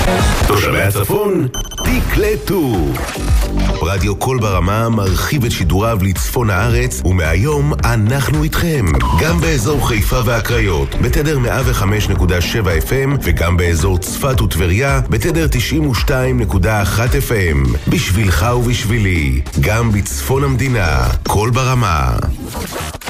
תושבי הצפון, תקלטו. רדיו קול ברמה מרחיב את שידוריו לצפון הארץ, ומהיום אנחנו איתכם. גם באזור חיפה והקריות, בתדר 105.7 FM, וגם באזור צפת וטבריה, בתדר 92.1 FM. בשבילך ובשבילי, גם בצפון המדינה, קול ברמה.